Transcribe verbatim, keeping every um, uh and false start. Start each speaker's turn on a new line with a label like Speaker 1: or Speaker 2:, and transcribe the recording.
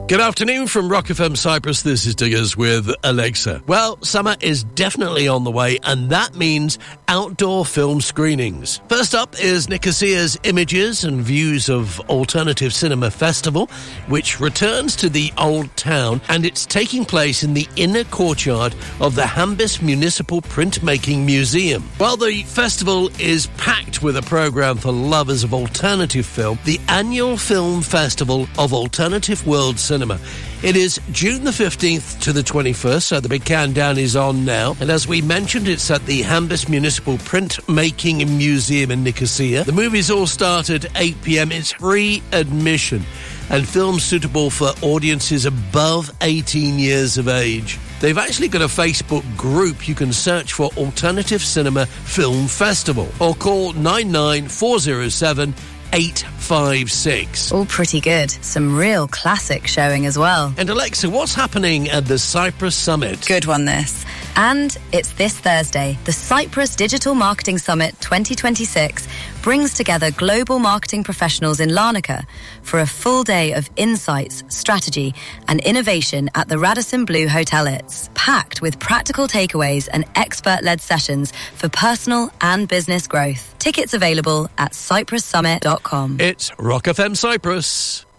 Speaker 1: Good afternoon from Rock F M Cyprus. This is Diggers with Alexa. Well, summer is definitely on the way, and that means outdoor film screenings. First up is Nicosia's Images and Views of Alternative Cinema Festival, which returns to the Old Town, and it's taking place in the inner courtyard of the Hambis Municipal Printmaking Museum. While the festival is packed with a programme for lovers of alternative film, the annual Film Festival of Alternative World Cinema Cinema. It is June the fifteenth to the twenty-first, so the big countdown is on now. And as we mentioned, it's at the Hambis Municipal Printmaking Museum in Nicosia. The movies all start at eight p.m. It's free admission and films suitable for audiences above eighteen years of age. They've actually got a Facebook group you can search for Alternative Cinema Film Festival or call nine nine four zero seven eight five six.
Speaker 2: All pretty good. Some real classic showing as well.
Speaker 1: And Alexa, what's happening at the Cyprus Summit?
Speaker 2: Good one, this. And it's this Thursday. The Cyprus Digital Marketing Summit twenty twenty-six brings together global marketing professionals in Larnaca for a full day of insights, strategy and innovation at the Radisson Blu Hotel. It's packed with practical takeaways and expert-led sessions for personal and business growth. Tickets available at cyprus summit dot com.
Speaker 1: It's Rock F M Cyprus.